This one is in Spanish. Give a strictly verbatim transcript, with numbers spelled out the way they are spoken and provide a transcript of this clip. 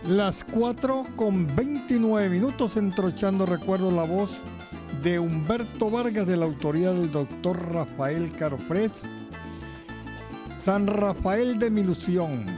Las cuatro con veintinueve minutos, entrochando recuerdo la voz de Humberto Vargas, de la autoría del doctor Rafael Caro Fres. San Rafael de mi ilusión.